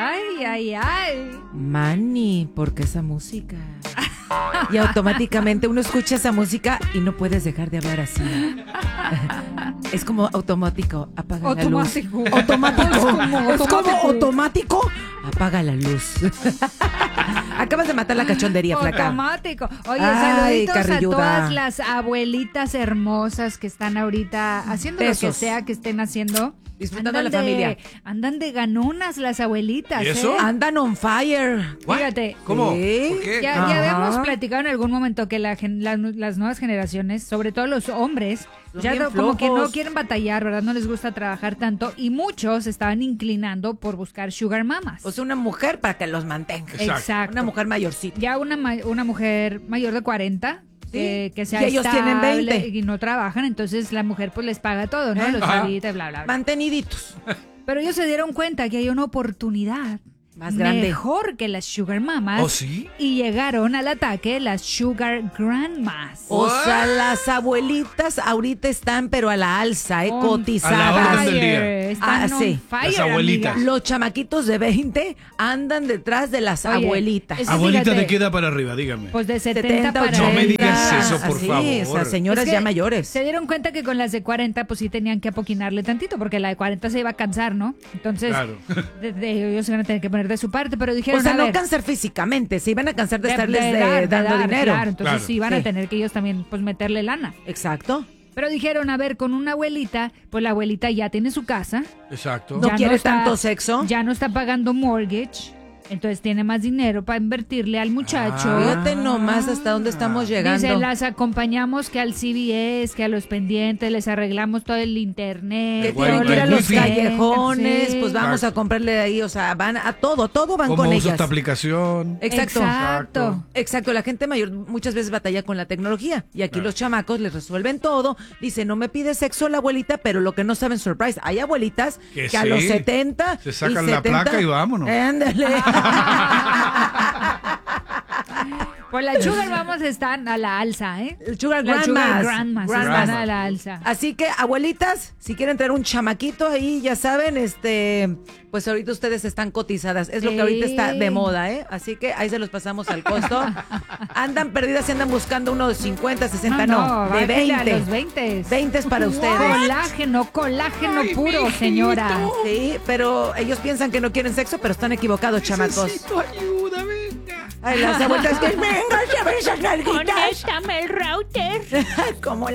Ay. Manny, ¿por qué esa música? Y automáticamente uno escucha esa música y no puedes dejar de hablar así. Es como automático, apaga la luz. Automático. Es como automático, apaga la luz. Acabas de matar la cachondería, flaca. Automático. Oye, Ay, saluditos carrilluda. a todas las abuelitas hermosas que están ahorita haciendo lo que sea que estén haciendo. Disfrutando de la familia. Andan de ganonas las abuelitas. ¿Y eso? Andan on fire. Fíjate. ¿Cómo? ¿Sí? ¿Por qué? Ya habíamos platicado en algún momento que las nuevas generaciones, sobre todo los hombres, Son ya bien como que no flojos. quieren batallar, ¿verdad? No les gusta trabajar tanto y muchos estaban inclinando por buscar sugar mamas. O sea, una mujer para que los mantenga. Exacto. Una mujer mayorcita. Ya una mujer mayor de 40 Sí. que sea Y ellos tienen estable 20. y no trabajan, entonces la mujer pues les paga todo, ¿no? Los Ajá. chavitos, bla, bla, bla. Manteniditos. Pero ellos se dieron cuenta que hay una oportunidad Más grande. mejor que las sugar mamas. ¿Oh, sí? Y llegaron al ataque las sugar grandmas. O What? sea, las abuelitas ahorita están pero a la alza, On cotizadas. a la orden del día. Están sí. on fire, Las abuelitas. amiga. Los chamaquitos de 20 andan detrás de las Oye, abuelitas. es- Abuelita, fíjate. ¿de qué edad para arriba? Dígame. Pues de 70, 70, para 80. No me arriba. digas eso, por Así, favor. esas señoras Es que ya mayores. Se dieron cuenta que con las de 40 pues sí tenían que apoquinarle tantito porque la de 40 se iba a cansar, ¿no? Entonces Claro. ellos iban a tener que poner de su parte, pero dijeron, O sea, a no ver, cansar físicamente, se iban a cansar de estarles de dando dar, dinero. Claro, entonces Claro. sí iban Sí. a tener que ellos también pues meterle lana. Exacto. Pero dijeron, a ver, con una abuelita, pues la abuelita ya tiene su casa. Exacto. No ya quiere está- tanto sexo. Ya no está pagando mortgage. Entonces tiene más dinero para invertirle al muchacho. Fíjate nomás hasta dónde estamos llegando. Dice, las acompañamos que al CVS, que a los pendientes, les arreglamos todo el internet. Que Wi- tienen que ir a el los wifi. callejones, Sí. pues vamos Exacto. a comprarle ahí, o sea, van a todo van ¿Cómo con uso ellas. esta aplicación? Exacto. Exacto. Exacto, la gente mayor muchas veces batalla con la tecnología y aquí los chamacos les resuelven todo. Dice, no me pide sexo la abuelita, pero lo que no saben, surprise, hay abuelitas Que que a sí. los 70 Se sacan y la 70, placa y vámonos. Ándale. Pues las sugar mamas están a la alza, ¿eh? El Sugar Las sugar Grandmas. grandmas Grandmas. están a la alza. Así que, abuelitas, si quieren traer un chamaquito ahí, ya saben, pues ahorita ustedes están cotizadas. Es lo que ahorita está de moda, ¿eh? Así que ahí se los pasamos al costo. Andan perdidas y andan buscando uno de 50, 60, no, de bájale a 20. los 20. 20 es para ustedes. Colágeno puro, señora. Sí, pero ellos piensan que no quieren sexo, pero están equivocados, chamacos. Necesito ayuda, venga. Ay, las abuelitas que venga, ya ven esas nalguitas. Conéctame el router. Como